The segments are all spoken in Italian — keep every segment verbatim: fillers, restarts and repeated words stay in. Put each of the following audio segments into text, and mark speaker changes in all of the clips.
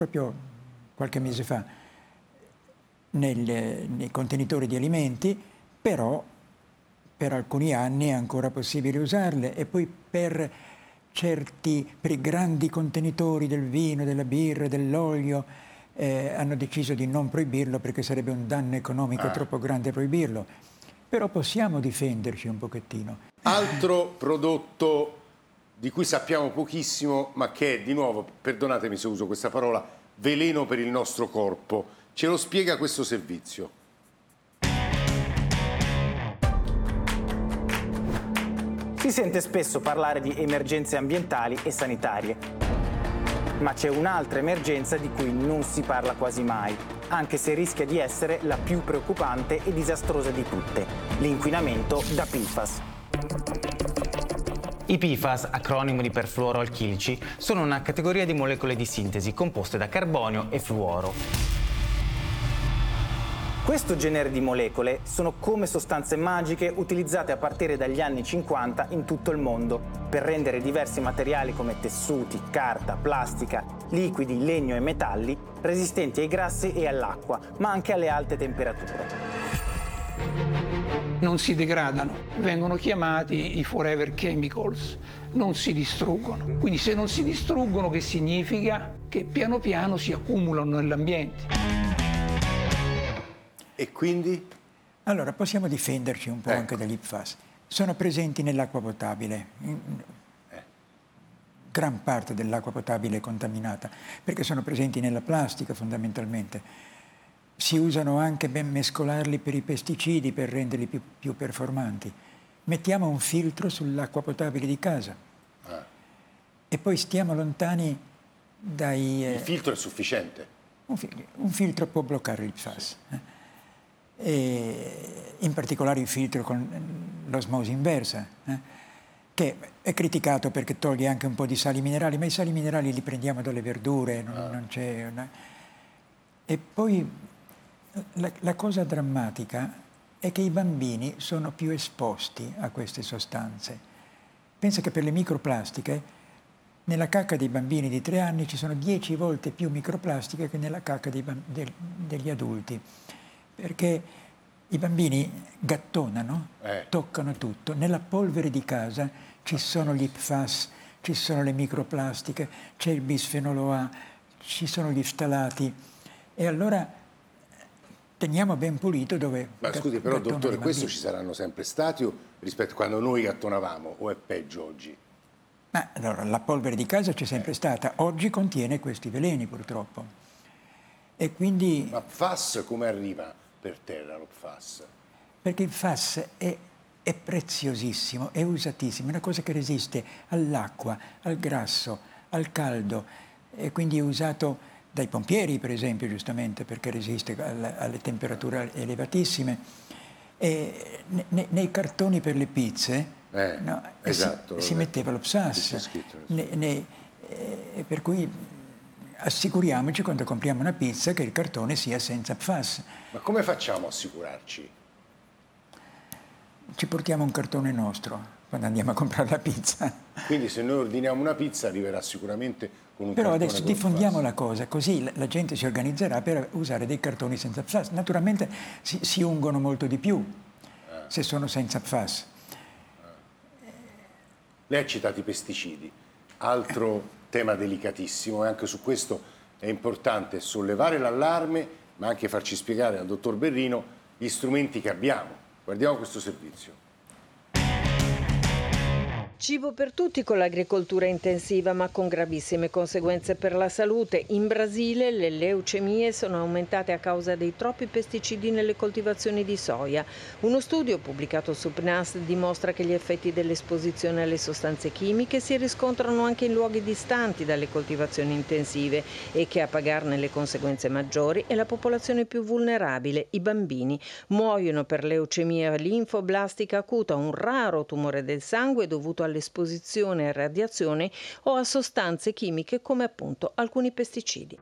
Speaker 1: proprio qualche mese fa, nel, nei contenitori di alimenti, però per alcuni anni è ancora possibile usarle, e poi per certi, per i grandi contenitori del vino, della birra, dell'olio, eh, hanno deciso di non proibirlo perché sarebbe un danno economico
Speaker 2: ah.
Speaker 1: troppo grande proibirlo. Però possiamo difenderci un pochettino.
Speaker 2: Altro prodotto di cui sappiamo pochissimo, ma che è, di nuovo, perdonatemi se uso questa parola, veleno per il nostro corpo. Ce lo spiega questo servizio.
Speaker 3: Si sente spesso parlare di emergenze ambientali e sanitarie, ma c'è un'altra emergenza di cui non si parla quasi mai, anche se rischia di essere la più preoccupante e disastrosa di tutte: l'inquinamento da P F A S. I P F A S, acronimo di perfluoroalchilici, sono una categoria di molecole di sintesi composte da carbonio e fluoro. Questo genere di molecole sono come sostanze magiche utilizzate a partire dagli anni cinquanta in tutto il mondo per rendere diversi materiali come tessuti, carta, plastica, liquidi, legno e metalli resistenti ai grassi e all'acqua, ma anche alle alte temperature.
Speaker 4: Non si degradano, vengono chiamati i forever chemicals, non si distruggono. Quindi se non si distruggono, che significa? Che piano piano si accumulano nell'ambiente.
Speaker 2: E quindi?
Speaker 1: Allora, possiamo difenderci un po'
Speaker 2: ecco.
Speaker 1: anche dagli P F A S. Sono presenti nell'acqua potabile.
Speaker 2: Eh.
Speaker 1: Gran parte dell'acqua potabile è contaminata, perché sono presenti nella plastica fondamentalmente. Si usano anche ben mescolarli per i pesticidi per renderli più, più performanti. Mettiamo un filtro sull'acqua potabile di casa
Speaker 2: Ah.
Speaker 1: e poi stiamo lontani dai...
Speaker 2: Il filtro è sufficiente?
Speaker 1: Un, fil- un filtro può bloccare il P F A S.
Speaker 2: Sì.
Speaker 1: Eh? E in particolare il filtro con l'osmosi inversa, eh? che è criticato perché toglie anche un po' di sali minerali, ma i sali minerali li prendiamo dalle verdure, non,
Speaker 2: ah.
Speaker 1: non c'è una... E poi la, la cosa drammatica è che i bambini sono più esposti a queste sostanze. Pensa che per le microplastiche nella cacca dei bambini di tre anni ci sono dieci volte più microplastiche che nella cacca dei, del, degli adulti. Perché i bambini gattonano,
Speaker 2: eh.
Speaker 1: toccano tutto. Nella polvere di casa ci sono gli P F A S, ci sono le microplastiche, c'è il bisfenolo A, ci sono gli ftalati. E allora teniamo ben pulito dove...
Speaker 2: Ma scusi, però dottore, questo ci saranno sempre stati o rispetto a quando noi gattonavamo, o è peggio oggi?
Speaker 1: Ma allora, la polvere di casa c'è sempre
Speaker 2: eh.
Speaker 1: stata, oggi contiene questi veleni purtroppo. E quindi...
Speaker 2: Ma P F A S come arriva per terra lo P F A S?
Speaker 1: Perché il P F A S è, è preziosissimo, è usatissimo, è una cosa che resiste all'acqua, al grasso, al caldo, e quindi è usato dai pompieri, per esempio, giustamente, perché resiste alle, alle temperature elevatissime. E ne, nei cartoni per le pizze
Speaker 2: eh,
Speaker 1: no,
Speaker 2: esatto,
Speaker 1: si, si metteva lo P F A S, ne, ne, eh, per cui assicuriamoci quando compriamo una pizza che il cartone sia senza P F A S.
Speaker 2: Ma come facciamo a assicurarci?
Speaker 1: Ci portiamo un cartone nostro quando andiamo a comprare la pizza.
Speaker 2: Quindi se noi ordiniamo una pizza arriverà sicuramente con un
Speaker 1: Però
Speaker 2: cartone
Speaker 1: adesso
Speaker 2: con
Speaker 1: diffondiamo
Speaker 2: P F A S.
Speaker 1: la cosa, così la, la gente si organizzerà per usare dei cartoni senza P F A S. Naturalmente si, si ungono molto di più
Speaker 2: ah.
Speaker 1: se sono senza P F A S.
Speaker 2: Ah. Lei ha citato i pesticidi, altro tema delicatissimo, e anche su questo è importante sollevare l'allarme, ma anche farci spiegare al dottor Berrino gli strumenti che abbiamo. Guardiamo questo servizio.
Speaker 5: Cibo per tutti con l'agricoltura intensiva, ma con gravissime conseguenze per la salute. In Brasile le leucemie sono aumentate a causa dei troppi pesticidi nelle coltivazioni di soia. Uno studio pubblicato su P N A S dimostra che gli effetti dell'esposizione alle sostanze chimiche si riscontrano anche in luoghi distanti dalle coltivazioni intensive e che a pagarne le conseguenze maggiori è la popolazione più vulnerabile, i bambini. Muoiono per leucemia linfoblastica acuta, un raro tumore del sangue dovuto all'esposizione a radiazione o a sostanze chimiche come appunto alcuni pesticidi.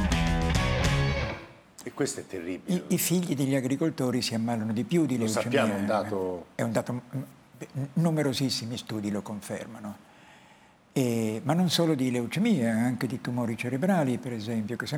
Speaker 2: E questo è terribile.
Speaker 1: I, I figli degli agricoltori si ammalano di più di
Speaker 2: lo
Speaker 1: leucemia.
Speaker 2: Sappiamo, è un dato...
Speaker 1: È un dato, numerosissimi studi lo confermano. E, ma non solo di leucemie, anche di tumori cerebrali, per esempio, che